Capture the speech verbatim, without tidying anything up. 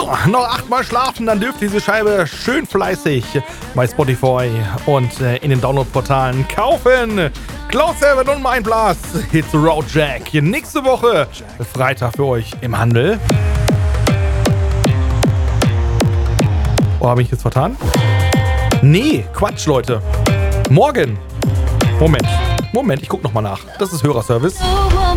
So, noch achtmal schlafen, dann dürft ihr diese Scheibe schön fleißig bei Spotify und äh, in den Download-Portalen kaufen. Cloud Seven und Mind Blast, Hits Road Jack. Nächste Woche, Freitag für euch im Handel. Oh, habe ich jetzt vertan? Nee, Quatsch, Leute. Morgen. Moment, Moment, ich guck nochmal nach. Das ist Hörerservice.